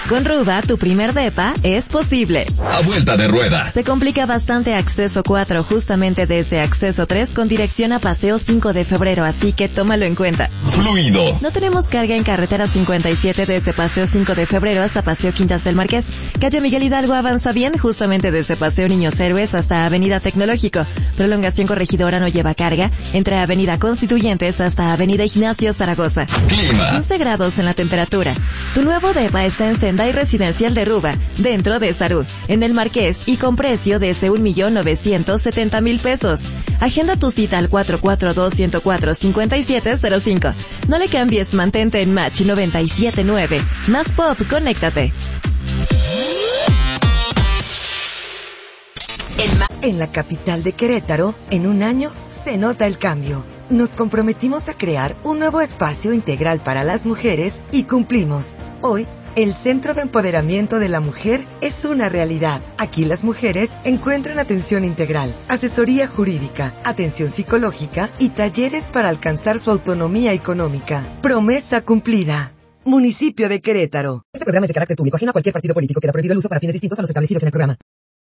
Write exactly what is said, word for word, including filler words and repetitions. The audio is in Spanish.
Con Ruba, tu primer depa es posible. A vuelta de rueda. Se complica bastante Acceso cuatro, justamente desde Acceso tres con dirección a Paseo cinco de febrero, así que tómalo en cuenta. Fluido. No tenemos carga en carretera cincuenta y siete desde Paseo cinco de febrero hasta Paseo Quintas del Marqués. Calle Miguel Hidalgo avanza bien, justamente desde Paseo Niños Héroes hasta Avenida Tecnológico. Prolongación Corregidora no lleva carga entre Avenida Constituyentes hasta Avenida Ignacio Zaragoza. Clima. quince grados en la temperatura. Tu nuevo depa está en Sendai Residencial de Ruba, dentro de Sarú, en el Marqués y con precio desde un millón novecientos setenta mil pesos. Agenda tu cita al cuatro cuatro dos, uno cero cuatro, cinco siete cero cinco. No le cambies, mantente en Match noventa y siete punto nueve. Más pop, conéctate. En la capital de Querétaro, en un año, se nota el cambio. Nos comprometimos a crear un nuevo espacio integral para las mujeres y cumplimos. Hoy, el Centro de Empoderamiento de la Mujer es una realidad. Aquí las mujeres encuentran atención integral, asesoría jurídica, atención psicológica y talleres para alcanzar su autonomía económica. Promesa cumplida. Municipio de Querétaro. Este programa es de carácter público, ajeno a cualquier partido político. Queda prohibido el uso para fines distintos a los establecidos en el programa.